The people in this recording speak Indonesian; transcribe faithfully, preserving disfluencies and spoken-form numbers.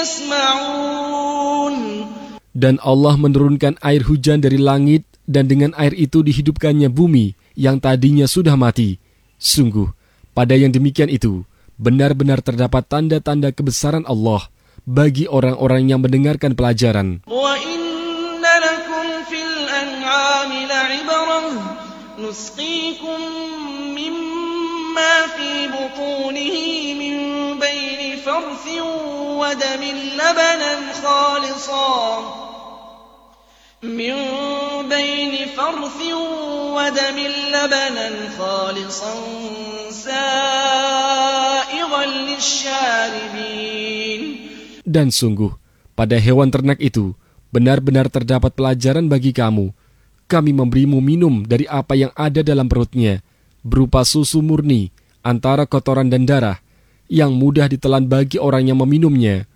يسمعون. Dan Allah menurunkan air hujan dari langit, dan dengan air itu dihidupkannya bumi yang tadinya sudah mati. Sungguh, pada yang demikian itu, benar-benar terdapat tanda-tanda kebesaran Allah bagi orang-orang yang mendengarkan pelajaran. وَإِنَّ لَكُمْ فِي الْأَنْعَامِ لَعِبْرَةً نُسْقِيكُم مِّمَّا فِي بُطُونِهِ مِن بَيْنِ فَرْثٍ وَدَمٍ لَّبَنًا خَالِصًا مِّن بَيْنِ فَرْثٍ وَدَمٍ لَّبَنًا خَالِصًا سَائِغًا لِّلشَّارِبِينَ. Dan sungguh, pada hewan ternak itu, benar-benar terdapat pelajaran bagi kamu. Kami memberimu minum dari apa yang ada dalam perutnya, berupa susu murni, antara kotoran dan darah, yang mudah ditelan bagi orang yang meminumnya.